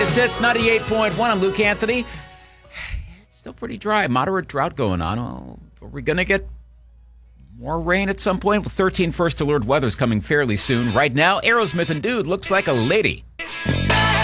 It's 98.1. I'm Luke Anthony. It's still pretty dry. Moderate drought going on. Oh, are we going to get more rain at some point? Well, 13 first alert weather's coming fairly soon. Right now, Aerosmith and Dude looks like a lady.